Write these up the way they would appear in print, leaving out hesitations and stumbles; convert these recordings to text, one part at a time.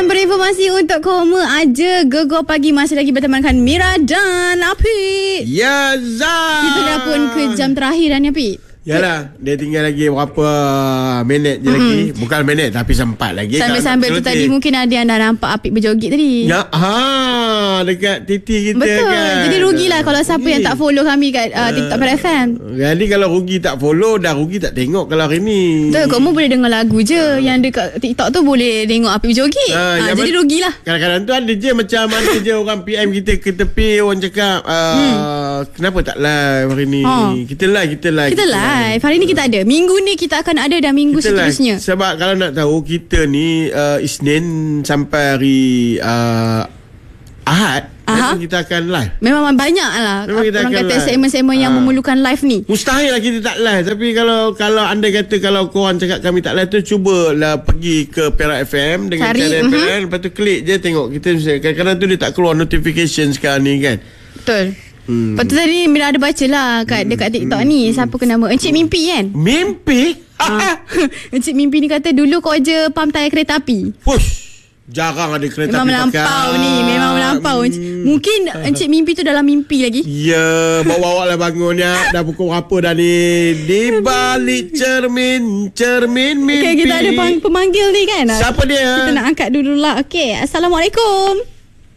Dan berinformasi untuk Koma aja Gegar Pagi masih lagi bertemankan Mira dan Apik. Ya, Zah. Kita dah pun ke jam terakhir dah ni, Apik. Yalah, dia tinggal lagi berapa minit je lagi. Bukan minit tapi sempat lagi. Sambil-sambil tu tadi mungkin ada yang dah nampak Apik berjoget tadi. Ya, dekat titi kita. Betul. Kan. Jadi rugilah kalau siapa yang tak follow kami kat TikTok FM. Jadi kalau rugi tak follow, dah rugi tak tengok kalau hari ni. Betul, kamu boleh dengar lagu je. Yang dekat TikTok tu boleh tengok Apik berjoget. Jadi rugilah. Kadang-kadang tu ada je macam mana je orang PM kita ke tepi, orang cakap kenapa tak live hari ni. Kita live. Hari ni kita ada. Minggu ni kita akan ada dan minggu kita seterusnya. Sebab kalau nak tahu, kita ni Isnin sampai hari Ahad kita akan live. Memang banyak lah orang kata segmen-segmen yang memerlukan live ni. Mustahil lah kita tak live. Tapi kalau anda kata kalau korang cakap kami tak live tu, cubalah pergi ke Perak FM dengan cara FM. Lepas tu klik je tengok. Kita kadang-kadang tu dia tak keluar notification sekarang ni kan. Betul. Lepas tu tadi Mira ada baca lah dekat TikTok ni. Siapa ke nama Encik Mimpi kan? Mimpi? Encik Mimpi ni kata dulu kau je pam tayar kereta api. Push. Jarang ada kereta memang api melampau ni. Memang melampau. Mungkin Encik Mimpi tu dalam mimpi lagi. Ya, bawa-bawa lah bangun ya. Dah pukul berapa dah ni? Di balik cermin mimpi. Okay, kita ada pemanggil ni kan. Siapa dia? Kita nak angkat dulu lah. Okay, Assalamualaikum.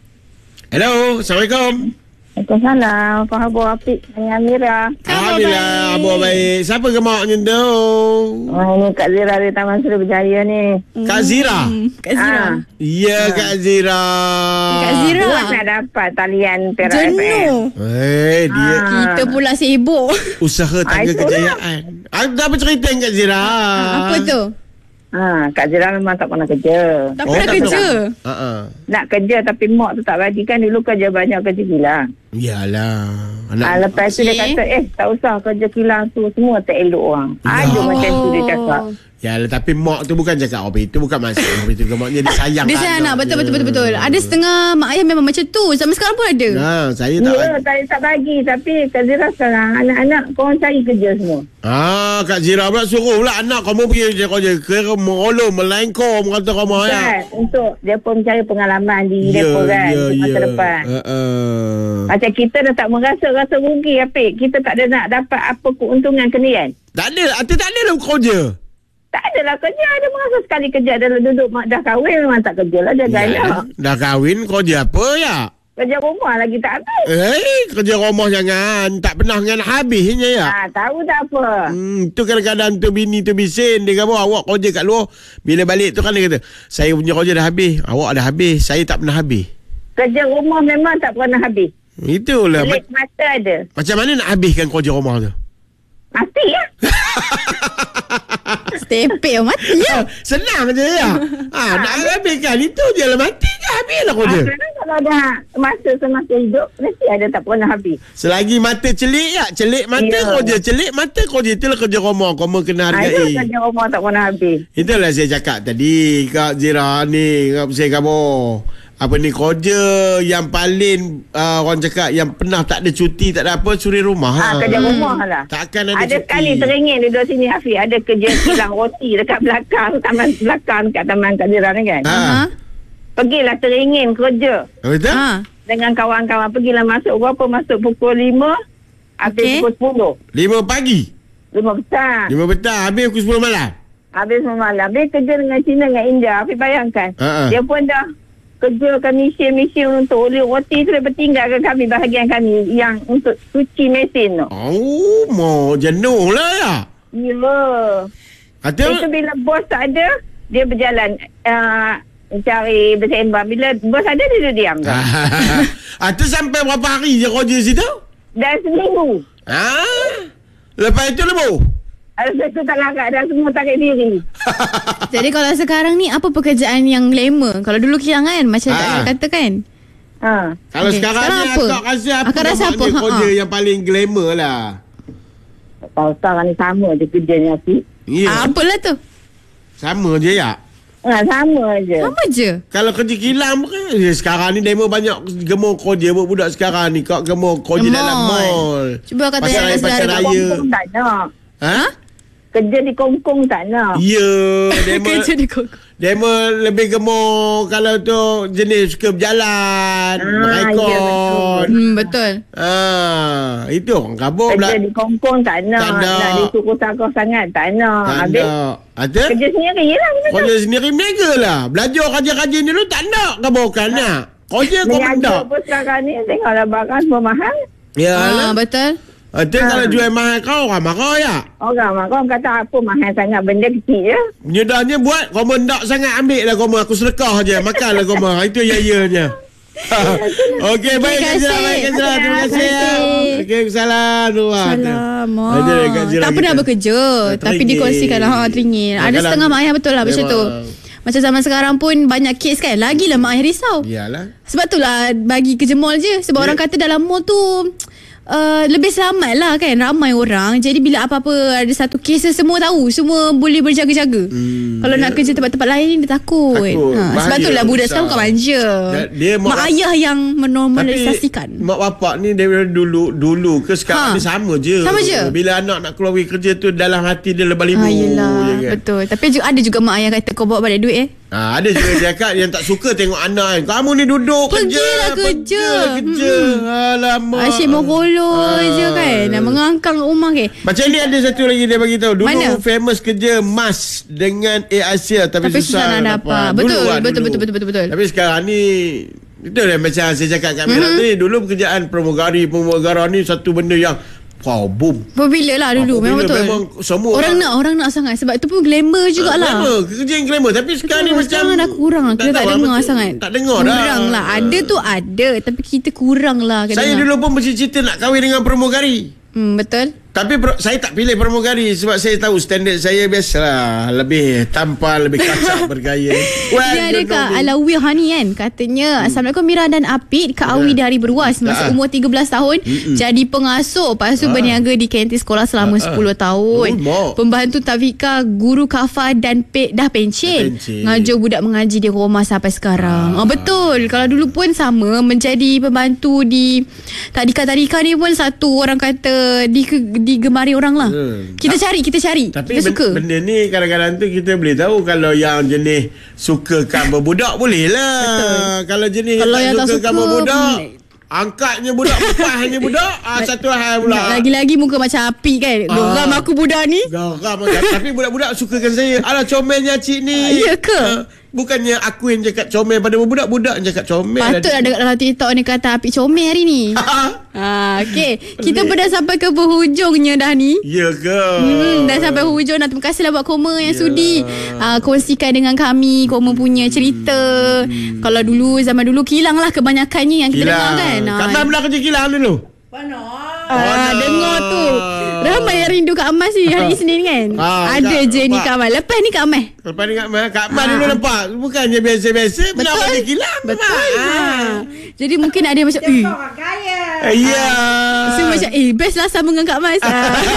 Hello, Assalamualaikum. Waalaikumsalam. Apa khabar Apik dengan Mira? Alhamdulillah, Abu baik. Siapa gemaknya tu? Ini Kak Zira dari Taman Suria Berjaya ni. Kak Zira? Kak Zira? Ya, Kak Zira. Kak Zira. Buat nak dapat talian Perak FM. Jenuh. Dia kita pula sibuk. usaha tangga kejayaan. Ada apa cerita Kak Zira? Apa tu? Kak Zira memang tak pernah kerja. Tak pernah kerja? Nak kerja tapi mak tu tak bagi kan. Dulu kerja banyak, kerja kilang. Yalah. Lepas tu dia kata tak usah kerja kilang tu, semua tak elok orang. Ada macam tu dia cakap. Yalah, tapi mak tu bukan cakap apa itu, bukan maksud apa itu. Maknya dia sayang. Dia sayang anak. Betul. Ada setengah mak ayah memang macam tu. Sampai sekarang pun ada. Saya tak bagi. tak bagi. Tapi Kak Zira sekarang anak-anak korang cari kerja semua. Kak Zira pula suruh pula anak kamu pergi kerja merolong, melengkor kata kamu ayah. Untuk dia pun mencari pengalaman di depo kan. Masa depan. Macam kita dah tak rasa rugi Apik. Kita tak ada nak dapat apa keuntungan kenian. Tak ada lah kerja. Tak adalah kerja. Ada merasa sekali kerja adalah duduk dah kahwin memang tak kerja lah. Dia gaya. Dah kahwin kerja apa ya? Kerja rumah lagi tak habis. Kerja rumah jangan. Tak pernah dengan habisnya ya. Tahu tak apa. Tu kadang-kadang tu bini tu bising. Dia kata awak kerja kat luar. Bila balik tu kan dia kata saya punya kerja dah habis. Awak dah habis. Saya tak pernah habis. Kerja rumah memang tak pernah habis. Itulah. Pelik mata ada. Macam mana nak habiskan kerja rumah tu? Mati ya. Stepek mati ya. Senang je ya. Nak habiskan itu je lah, mati je habislah kerja. Kalau ada masa semasa hidup mesti ada tak pernah habis. Selagi mata celik ya, celik mata kerja, celik mata kerja, itulah kerja rumah. Kamu kena hargai. Itu kerja rumah tak pernah habis. Itulah saya cakap tadi Kak Zira ni, saya kamu apa ni kerja yang paling orang cakap yang pernah tak ada cuti, tak ada apa, suri rumah. Kerja rumah lah. Takkan ada cuti. Ada sekali teringin duduk sini Hafiz, ada kerja kilang roti dekat belakang taman belakang dekat taman Kak Zira ni kan. Pergilah teringin kerja. Betul? Dengan kawan-kawan pergilah masuk pukul 5 habis pukul 10. 5 pagi. 5 petang. 5 petang habis pukul 10 malam. Habis malam. Habis kerja dengan Cina dengan India. Hafiz bayangkan. Dia pun dah kerjakan mesin untuk oli roti tu, dia bertinggalkan kami bahagian kami yang untuk cuci mesin tu. Mau jenuh lah ya. Ya. Itu bila bos tak ada, dia berjalan cari bersembang. Bila bos ada, dia duduk diam. Itu sampai berapa hari je kerja situ? Dah seminggu. Lepas itu lebu? Lepas tu tak larat dah, semua tarik diri. Jadi kalau sekarang ni apa pekerjaan yang glamour? Kalau dulu kilang kan macam tak kata kan. Kalau sekarang ni apa? Akak rasa apa kerja yang paling glamour lah? Kalau sekarang ni sama je kerjanya Afiq. Apalah tu? Sama je ya. Sama je. Kalau kerja kilang bukan sekarang ni demo banyak gemuk kerja budak sekarang ni. Kau gemuk kerja dalam mall. Cuba kata pasar raya. Tak nak. Kerja di Kongkong tak nak. Ya, demo. Kerja di Kongkong. Demo lebih gemuk kalau tu jenis suka berjalan, berekor. Betul. Itu orang kabur pula. Kerja di Kongkong tak nak di suku takut sangat, tak nak. Habis ada? Kerja sendiri lah. Kerja sendiri mega lah. Belajar kerja-kerja ni dulu tak nak ke bukan nak. Kerja kau mendak. Meniaga pun sekarang ni tengoklah barang semua mahal. Ya, betul. Kalau jual mahal kau orang marah ya. Orang kata apa mahal sangat, benda kecil je. Nyedahnya buat kau mendak sangat, ambil lah kau, aku sedekah je, makanlah kau. Itu ya-yanya. Okey, baik Kazira. Terima kasih. Okey, salam. Tak pernah bekerja tapi dikongsikan RM1. Ada setengah mak ayah betul lah macam tu. Macam zaman sekarang pun banyak kes kan. Lagilah mak ayah risau. Iyalah. Sebab tu lah bagi kerja mall je. Sebab orang kata dalam mall tu lebih selamat lah kan. Ramai orang. Jadi bila apa-apa ada satu kes, semua tahu. Semua boleh berjaga-jaga. Kalau nak kerja tempat-tempat lain ni dia takut. Sebab tu lah budak sekarang bukan manja. Mak ayah yang menormalisasikan. Mak bapak ni daripada dulu ke sekarang ni sama je. Bila anak nak keluar kerja tu, dalam hati dia lebih-lebih. Yelah, kan? Betul. Tapi ada juga mak ayah kata kau bawa balik duit ada juga dia cakap yang tak suka tengok anak kan. Kamu ni duduk kerja. Alamak, asyik mengolol je kan. Mengangkang rumah ke. Macam ni ada satu lagi dia bagi tahu. Dulu famous kerja mas dengan Air Asia tapi susah nak dapat. Betul. Tapi sekarang ni itu lah macam saya cakap kat Mira ni. Dulu pekerjaan pramugara ni satu benda yang boom. Bila lah dulu memang betul. Memang semua orang nak sangat. Sebab itu pun glamour jugalah. Kerja yang glamour. Tapi sekarang ni macam sekarang dah kurang lah. Kita tak dengar sangat. Tak dengar dah. Kurang lah. Ada tu ada. Tapi kita kurang lah. Saya dulu pun bercita-cita nak kahwin dengan pramugari. Betul. Tapi saya tak pilih pramugari sebab saya tahu standard saya biasalah, lebih tampal, lebih kacak, bergaya. Dia ada Kak Alawiyah ni kan, katanya Assalamualaikum Mira dan Apit, Kak Awi dari Berwas, masuk umur 13 tahun, jadi pengasuh, lepas tu berniaga di kantin sekolah selama 10 tahun. Pembantu Tafika, guru kafa dan dah pencen. Ngajar budak mengaji di rumah sampai sekarang. Betul. Kalau dulu pun sama, menjadi pembantu di tadika-tadika ni pun satu orang kata digemari orang lah. Kita cari. Tapi kita suka. Benda ni kadang-kadang tu kita boleh tahu. Kalau yang jenis sukakan berbudak boleh lah. Betul. Kalau jenis yang tak sukakan berbudak, angkatnya budak, lepasnya budak, satu hal pula. Lagi-lagi muka macam api kan. Geram aku budak ni. Tapi budak-budak sukakan saya. Alah comelnya cik ni. Ya ke? Bukannya aku yang cakap comel pada budak, budak yang cakap comel. Patut ada dalam TikTok ni kata api comel hari ni. Okey, kita pun dah sampai ke penghujungnya dah ni. Ya ke? Dah sampai hujung dah. Terima kasihlah buat Koma yang sudi kongsikan dengan kami Koma punya cerita. Kalau dulu, zaman dulu kilang lah kebanyakannya yang kita dengar kan. Kata pernah kerja kilang dulu? Dengar tu. Ramai yang rindu Kak Amas ni hari Isnin kan. Ada je ni Kak Amas. Lepas ni Kak Amas. Kak Amas dulu nampak. Bukannya biasa-biasa. Kenapa dia kilang? Betul. Jadi mungkin ada macam orang kaya. Ya. So macam best lah sama dengan Kak Amas.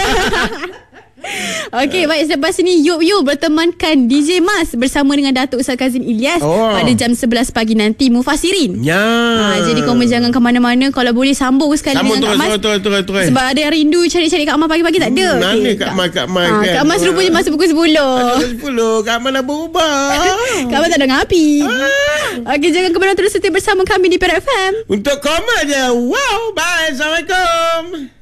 Okey, baik, selepas ini Yup bertemankan DJ Mas bersama dengan Datuk Ustaz Kazim Ilyas pada jam 11 pagi nanti Mufassirin. Jadi kamu jangan ke mana-mana. Kalau boleh sambung sekali dengan Kak Mas. Sebab ada yang rindu cari-cari Kak Mas pagi-pagi tak ada. Mana Kak Mas kan? Kak Mas rupanya masuk pukul 10. Kak Mas dah berubah. Kak Mas tak ada ngapi. Okey, jangan ke mana, terus setia bersama kami di Perak FM. Untuk komen je. Wow, bye. Assalamualaikum.